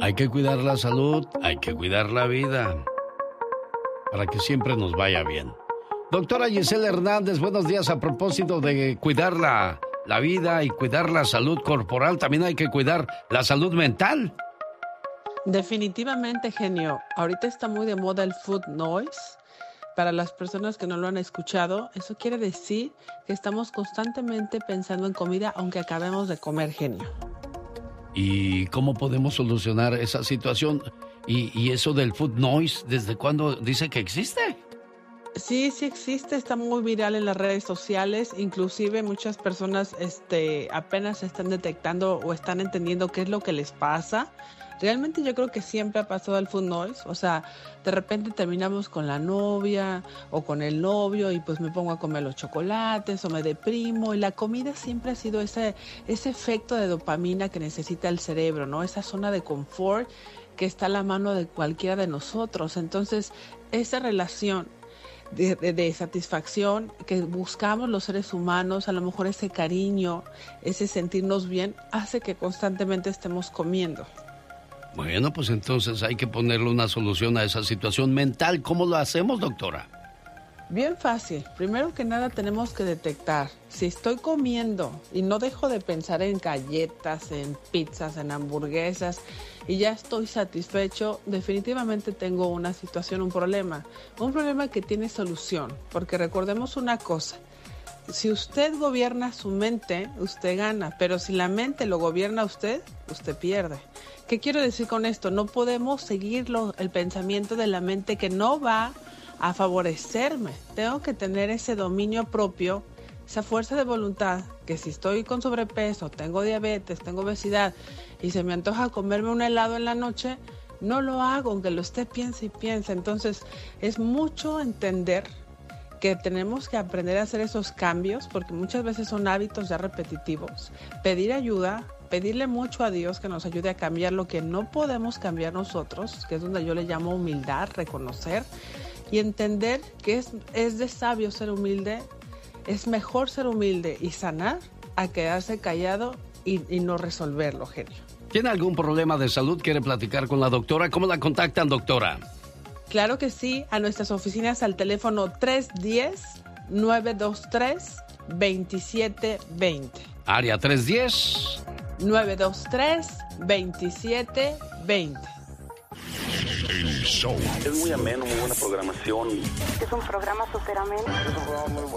Hay que cuidar la salud, hay que cuidar la vida, para que siempre nos vaya bien. Doctora Gisela Hernández, buenos días. A propósito de cuidar la vida y cuidar la salud corporal, también hay que cuidar la salud mental. Definitivamente, genio. Ahorita está muy de moda el food noise. Para las personas que no lo han escuchado, eso quiere decir que estamos constantemente pensando en comida aunque acabemos de comer, genio. ¿Y cómo podemos solucionar esa situación? ¿Y eso del food noise, desde cuándo dice que existe? Sí, sí existe, está muy viral en las redes sociales, inclusive muchas personas apenas están detectando o están entendiendo qué es lo que les pasa. Realmente yo creo que siempre ha pasado el food noise, o sea, de repente terminamos con la novia o con el novio y pues me pongo a comer los chocolates o me deprimo, y la comida siempre ha sido ese efecto de dopamina que necesita el cerebro, ¿no? Esa zona de confort que está a la mano de cualquiera de nosotros. Entonces, esa relación de satisfacción que buscamos los seres humanos, a lo mejor ese cariño, ese sentirnos bien, hace que constantemente estemos comiendo. Bueno, pues entonces hay que ponerle una solución a esa situación mental. ¿Cómo lo hacemos, doctora? Bien fácil. Primero que nada tenemos que detectar si estoy comiendo y no dejo de pensar en galletas, en pizzas, en hamburguesas y ya estoy satisfecho, definitivamente tengo una situación, un problema que tiene solución, porque recordemos una cosa. Si usted gobierna su mente, usted gana, pero si la mente lo gobierna usted pierde. ¿Qué quiero decir con esto? No podemos seguir el pensamiento de la mente que no va a favorecerme. Tengo que tener ese dominio propio, esa fuerza de voluntad, que si estoy con sobrepeso, tengo diabetes, tengo obesidad y se me antoja comerme un helado en la noche, no lo hago, aunque lo esté piense y piense. Entonces, es mucho entender que tenemos que aprender a hacer esos cambios, porque muchas veces son hábitos ya repetitivos. Pedir ayuda, pedirle mucho a Dios que nos ayude a cambiar lo que no podemos cambiar nosotros, que es donde yo le llamo humildad, reconocer y entender que es de sabio ser humilde. Es mejor ser humilde y sanar a quedarse callado y no resolverlo, genio. ¿Tiene algún problema de salud? ¿Quiere platicar con la doctora? ¿Cómo la contactan, doctora? Claro que sí, a nuestras oficinas al teléfono 310-923-2720. Área 310. 923-2720. El show. Es muy ameno, muy buena programación. Es un programa súper ameno.